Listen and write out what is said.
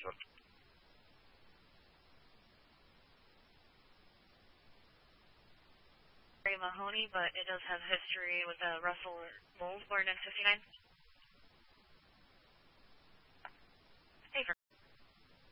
Mahoney, but it does have history with a Russell Mold born in 59.